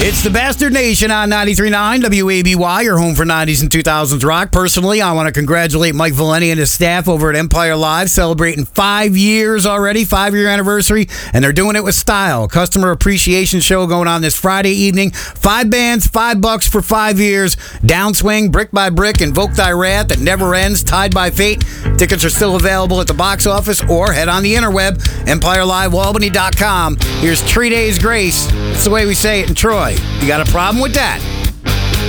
It's the Bastard Nation on 93.9 WABY, your home for 90s and 2000s rock. Personally, I want to congratulate Mike Valeni and his staff over at Empire Live, celebrating 5 years already, 5-year anniversary, and they're doing it with style. Customer appreciation show going on this Friday evening. 5 bands, $5 for 5 years. Downswing, Brick by Brick, Invoke Thy Wrath, That Never Ends, Tied by Fate. Tickets are still available at the box office or head on the interweb, EmpireLiveAlbany.com. Here's 3 Days Grace. That's the way we say it in Troy. You got a problem with that?